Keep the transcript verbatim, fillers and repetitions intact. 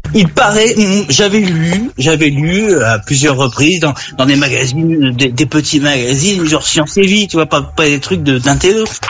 Il paraît, j'avais lu, j'avais lu à plusieurs reprises dans, dans des magazines, des, des petits magazines, genre Science et Vie, tu vois, pas, pas des trucs de d'intello.